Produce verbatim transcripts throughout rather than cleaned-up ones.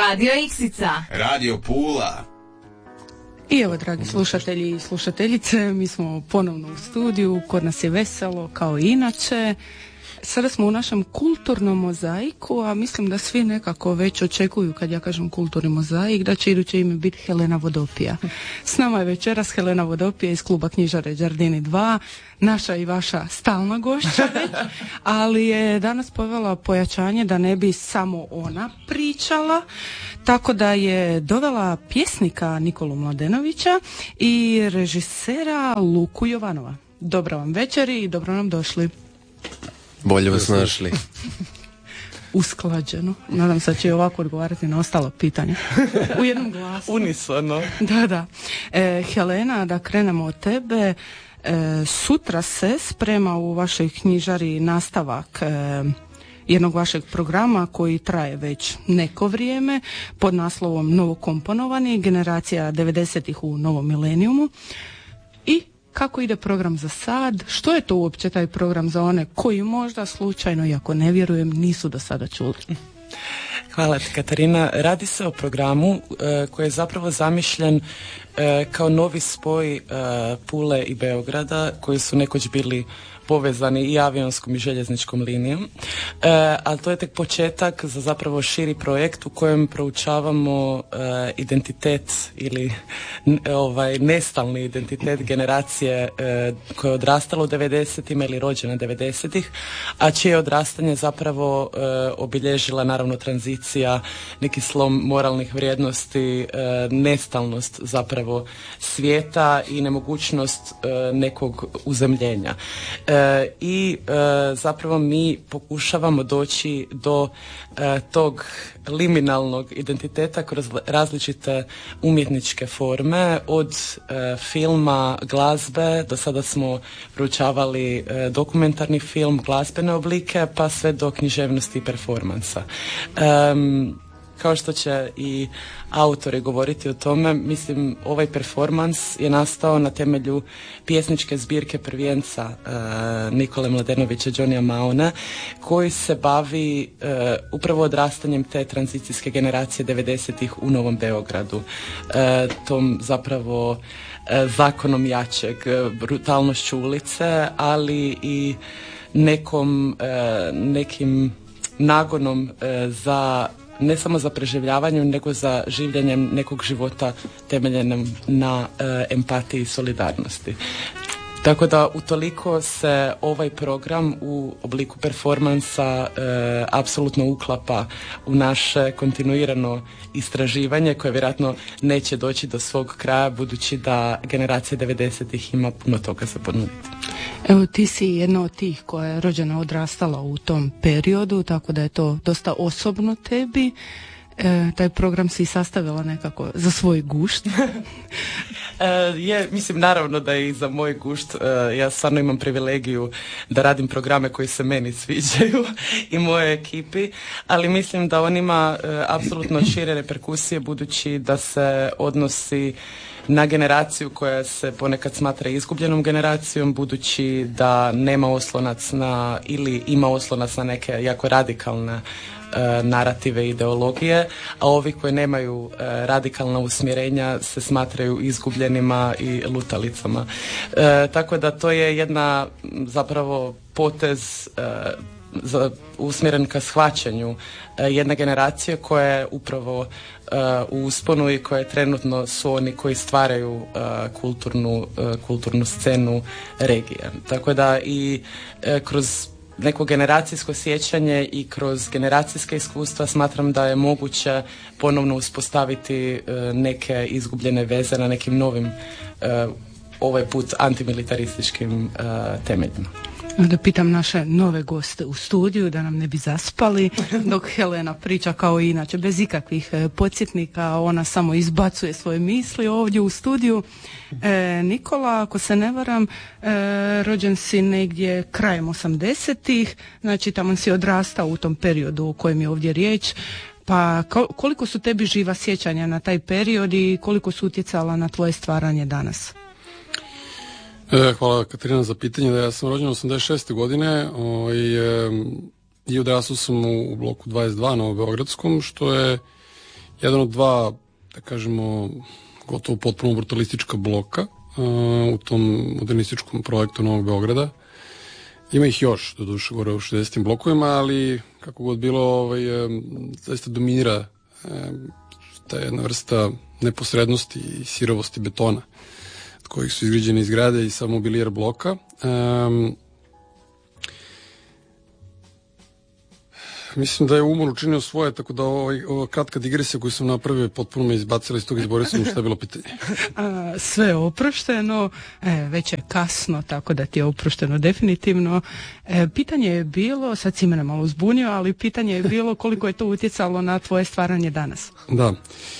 Radio Iksica. Radio Pula. I evo, dragi slušatelji i slušateljice, mi smo ponovno u studiju, kod nas je veselo kao i inače. Sada smo u našem kulturnom mozaiku, a mislim da svi nekako već očekuju, kad ja kažem kulturni mozaik, da će iduće ime biti Helena Vodopija. S nama je večeras Helena Vodopija iz kluba knjižare Đardini dva, naša i vaša stalna gošća već, ali je danas povela pojačanje da ne bi samo ona pričala, tako da je dovela pjesnika Nikolu Mladenovića i režisera Luku Jovanova. Dobro vam večer i dobro nam došli. Bolje vas našli. Usklađeno. Nadam se da će ovako odgovarati na ostala pitanja. U jednom glasu. Unisono. Da, da. E, Helena, da krenemo od tebe. E, sutra se sprema u vašoj knjižari nastavak e, jednog vašeg programa koji traje već neko vrijeme pod naslovom Novokomponovani, generacija devedesetih u novom milenijumu. I kako ide program za sad? Što je to uopće taj program za one koji možda slučajno, iako ne vjerujem, nisu do sada čuli? Hvala ti, Katarina. Radi se o programu e, koji je zapravo zamišljen e, kao novi spoj e, Pule i Beograda koji su nekoć bili povezani i avionskom i željezničkom linijom, e, ali to je tek početak za zapravo širi projekt u kojem proučavamo e, identitet ili n, ovaj nestalni identitet generacije e, koja je odrastala u devedesetima ili rođena devedesetih, a čije odrastanje zapravo e, obilježila naravno tranzicija, neki slom moralnih vrijednosti, e, nestalnost zapravo svijeta i nemogućnost e, nekog uzemljenja. E, i e, zapravo mi pokušavamo doći do e, tog liminalnog identiteta kroz različite umjetničke forme, od e, filma, glazbe, do sada smo proučavali e, dokumentarni film, glazbene oblike, pa sve do književnosti i performansa. E, Kao što će i autori govoriti o tome, mislim, ovaj performans je nastao na temelju pjesničke zbirke prvijenca e, Nikole Mladenovića, Johnnyja Maona, koji se bavi e, upravo odrastanjem te tranzicijske generacije devedesetih u Novom Beogradu. E, tom zapravo e, zakonom jačeg, brutalnošću ulice, ali i nekom, e, nekim nagonom e, za ne samo za preživljavanjem, nego za življenjem nekog života temeljenom na e, empatiji i solidarnosti. Tako da utoliko se ovaj program u obliku performansa e, apsolutno uklapa u naše kontinuirano istraživanje koje vjerojatno neće doći do svog kraja, budući da generacija devedesetih ima puno toga za ponuditi. Evo, ti si jedna od tih koja je rođena, odrastala u tom periodu, tako da je to dosta osobno tebi. E, taj program si sastavila nekako za svoj gušt. e, je, mislim, naravno da je i za moj gušt. E, ja stvarno imam privilegiju da radim programe koji se meni sviđaju i moje ekipi, ali mislim da on ima e, apsolutno šire reperkusije, budući da se odnosi na generaciju koja se ponekad smatra izgubljenom generacijom, budući da nema oslonac na, ili ima oslonac na neke jako radikalne e, narative i ideologije, a ovi koji nemaju e, radikalna usmjerenja se smatraju izgubljenima i lutalicama. E, tako da to je jedna zapravo potez e, za, usmjeren ka shvaćanju e, jedne generacije koja je upravo uh, u usponu i koje trenutno su oni koji stvaraju uh, kulturnu, uh, kulturnu scenu regije. Tako da i uh, kroz neko generacijsko sjećanje i kroz generacijska iskustva smatram da je moguće ponovno uspostaviti uh, neke izgubljene veze na nekim novim, uh, ovaj put antimilitarističkim uh, temeljima. Da pitam naše nove goste u studiju da nam ne bi zaspali dok Helena priča kao i inače bez ikakvih e, podsjetnika, ona samo izbacuje svoje misli ovdje u studiju. E, Nikola, ako se ne varam, e, rođen si negdje krajem osamdesetih, znači tamo si odrastao u tom periodu u kojem je ovdje riječ. Pa koliko su tebi živa sjećanja na taj period i koliko su utjecala na tvoje stvaranje danas? Hvala, Katarina, za pitanje. Da, ja sam rođen osamdeset šeste godine i, i odrastao sam u bloku dvadeset dva na Novobeogradskom, što je jedan od dva, da kažemo, gotovo potpuno brutalistička bloka uh, u tom modernističkom projektu Novog Beograda. Ima ih još, do duše, gore u šezdesetim blokovima, ali kako god bilo, ovaj, um, zaista dominira um, ta jedna vrsta neposrednosti i sirovosti betona od kojih su izgrađene zgrade i samo mobilijer bloka. Um, Mislim da je umor učinio svoje, tako da ovaj, ova kratka digresija koju sam napravio potpuno me izbacila iz toga, izborio sam šta je bilo pitanje. A, sve je oprošteno, e, već je kasno, tako da ti je oprošteno definitivno. E, pitanje je bilo, sad si mene malo zbunio, ali pitanje je bilo koliko je to utjecalo na tvoje stvaranje danas. Da.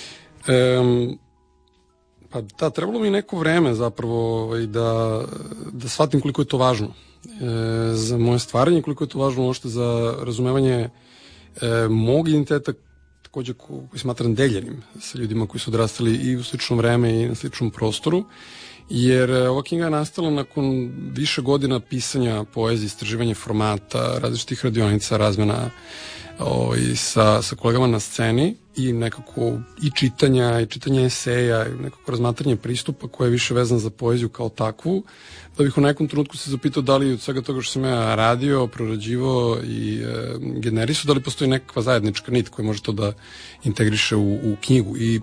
Um, pa da, trebalo mi neko vreme zapravo ovaj, da, da shvatim koliko je to važno e, za moje stvaranje, koliko je to važno uopšte za razumevanje e, mog identiteta, takođe koji smatram deljenim sa ljudima koji su odrastali i u sličnom vreme i na sličnom prostoru, jer ova knjiga je nastala nakon više godina pisanja poezije, istraživanja formata, različitih radionica, razmena ovaj, sa, sa kolegama na sceni i nekako i čitanja, i čitanja eseja, i nekako razmatranje pristupa koje je više vezan za poeziju kao takvu, da bih u nekom trenutku se zapitao da li od svega toga što sam ja radio, prorađivao i e, generisao, da li postoji nekakva zajednička nit koja može to da integriše u, u knjigu. I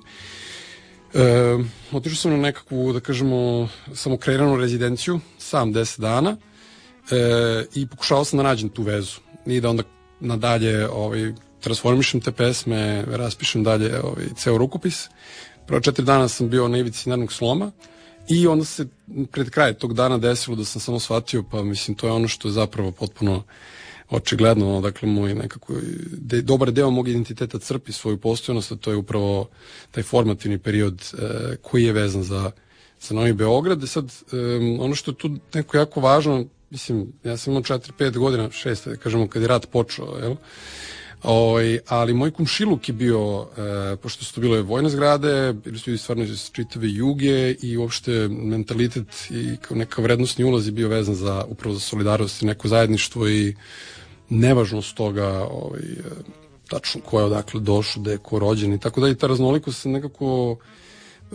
e, otišao sam na nekakvu, da kažemo, samokreiranu rezidenciju, sam deset dana, e, i pokušao sam da nađem tu vezu i da onda nadalje ovaj, transformišem te pesme, raspišem dalje ovaj, ceo rukopis. Prvo četiri dana sam bio na ivici nervnog sloma i onda se pred kraj tog dana desilo da sam samo shvatio, pa mislim to je ono što je zapravo potpuno očigledno, dakle moj nekako de, dobar deo mog identiteta crpi svoju postojnost, a to je upravo taj formativni period eh, koji je vezan za, za Novi Beograd. I sad eh, ono što je tu neko jako važno, mislim, ja sam imao četiri pet godina, šest, da kažemo, kad je rat počeo, jel? O, ali moj komšiluk je bio, e, pošto su to bile vojne zgrade, bili su ljudi stvarno iz čitave juge i uopšte mentalitet i kao neka vrednostni ulaz je bio vezan za, upravo za solidarnost i neko zajedništvo i nevažnost toga, ovaj, tačno ko je odakle došao, gde je ko rođen i tako da i ta raznolikost se nekako e,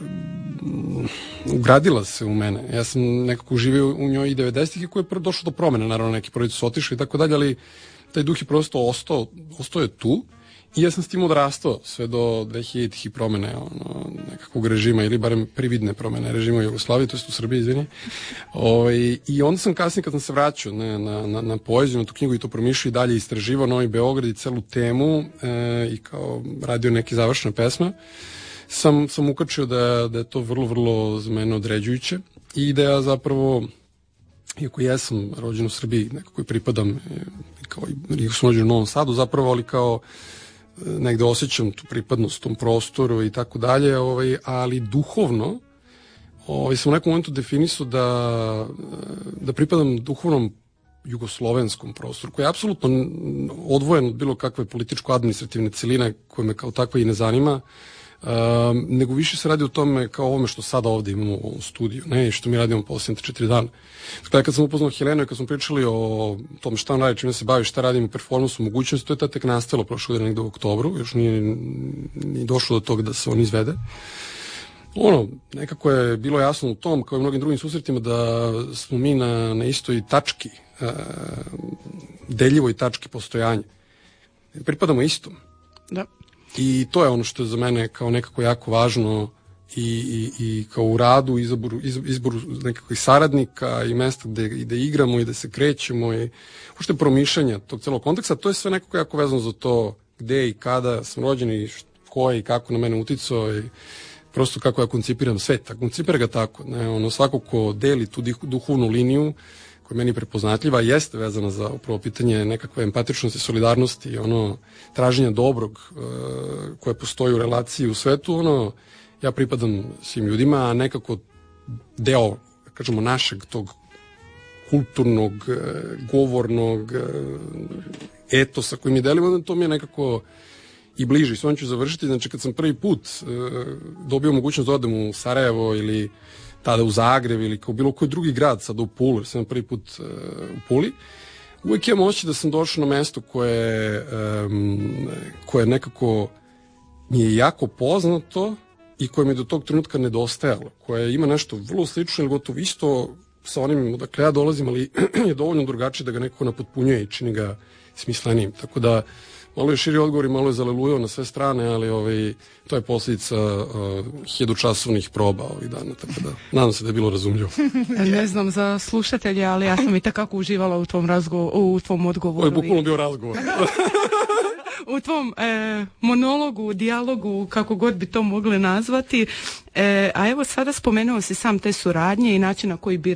ugradila se u mene. Ja sam nekako živio u njoj i devedesetih i koje je prvo došlo do promene, naravno neki porodice su otišli i tako dalje, ali taj duh je prosto ostao, ostao je tu i ja sam s tim odrastao sve do dvehiljaditih i promene ono, nekakvog režima ili barem prividne promene režima u Jugoslaviji, to je u Srbiji, izvini. O, i, I onda sam kasnije kad sam se vraćao ne, na, na, na poeziju, na tu knjigu i to promišljao i dalje istraživao Novi Beograd i celu temu e, i kao radio neke završne pesme, sam, sam ukačio da, da je to vrlo, vrlo za mene određujuće i da ja zapravo, iako jesam rođen u Srbiji, nekako i pripadam, kao i sam rođen u Novom Sadu zapravo, ali kao negde osjećam tu pripadnost tom prostoru i tako dalje, ovaj, ali duhovno ovaj, sam u nekom momentu definisao da, da pripadam duhovnom jugoslovenskom prostoru, koji je apsolutno odvojen od bilo kakve političko-administrativne celine koje me kao takva i ne zanima, Uh, nego više se radi o tome kao ovome što sada ovde imamo u ovom studiju, ne, i što mi radimo posljednje četiri dana. Dakle, kad sam upoznao Helenu i kad smo pričali o tome šta on radi, čime se bavi, šta radimo, performansu, mogućnosti, to je tad tek nastalo prošle godine negde u oktobru, još nije ni došlo do toga da se on izvede. Ono, nekako je bilo jasno u tom, kao i mnogim drugim susretima, da smo mi na, na istoj tački, uh, deljivoj tački postojanja. Pripadamo istom. Da. I to je ono što je za mene kao nekako jako važno i, i, i kao u radu, izboru, izboru nekakvih saradnika i mesta gde, gde igramo i gde se krećemo i uopšte promišljanja tog celog konteksta. To je sve nekako jako vezano za to gde i kada sam rođen i ko je i kako na mene uticao i prosto kako ja koncipiram svet. A koncipira ga tako. Ne? Ono, svako ko deli tu duhovnu liniju koja je meni prepoznatljiva, jeste vezana za upravo pitanje nekakve empatičnosti, solidarnosti i ono traženja dobrog e, koje postoji u relaciji u svetu, ono, ja pripadam svim ljudima, a nekako deo, kažemo, našeg tog kulturnog, e, govornog e, etosa koji mi delimo, to mi je nekako i bliži. S ovim ću završiti, znači kad sam prvi put e, dobio mogućnost da odem u Sarajevo ili tada u Zagreb ili kao bilo koji drugi grad, sada u Pulu, jer sam prvi put uh, u Puli, uvijek imam osjećaj da sam došao na mesto koje, um, koje nekako mi je jako poznato i koje mi je do tog trenutka nedostajalo, koje ima nešto vrlo slično ili gotovo isto sa onim odakle ja dolazim, ali je dovoljno drugačije da ga neko napotpunjuje i čini ga smislenijim. Tako da malo je širi odgovor i malo je zalelujao na sve strane, ali ovaj, to je posljedica uh, hiljadu proba ovih dana, tako da nadam se da je bilo razumljivo. Ne znam za slušatelje, ali ja sam i takako uživala u tvom, razgo- u tvom odgovoru. Ovo je bukvalno bio razgovor. U tvom e, monologu, dijalogu, kako god bi to mogli nazvati. E, a evo sada spomenuo si sam te suradnje i način na koji bi